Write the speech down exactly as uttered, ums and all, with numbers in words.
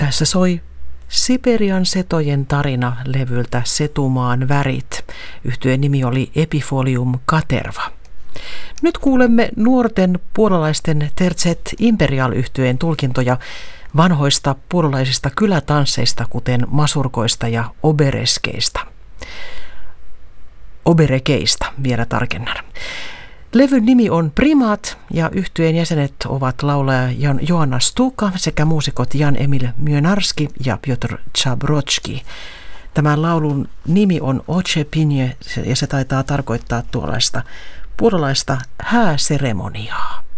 Tässä soi Siperian setojen tarina levyltä Setumaan värit. Yhtyeen nimi oli Epifolium Katerva. Nyt kuulemme nuorten puolalaisten Terzet Imperial-yhtyeen tulkintoja vanhoista puolalaisista kylätansseista, kuten masurkoista ja obereskeista. Oberekeista vielä tarkennan. Levyn nimi on Primat ja yhtyeen jäsenet ovat laulaja Joanna Stuka sekä muusikot Jan-Emil Mjönarski ja Piotr Chabroczki. Tämän laulun nimi on Oczepinje ja se taitaa tarkoittaa tuollaista puolalaista hääseremoniaa.